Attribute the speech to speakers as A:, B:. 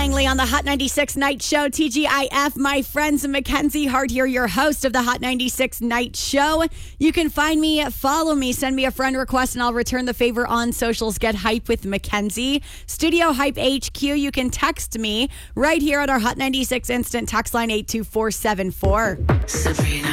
A: Langley on the Hot 96 Night Show. TGIF, my friends, Mackenzie Hart here, your host of the Hot 96 Night Show. You can find me, follow me, send me a friend request, and I'll return the favor on socials. Get hype with Mackenzie. Studio Hype HQ. You can text me right here at our Hot 96 Instant text line 82474.
B: Sabrina.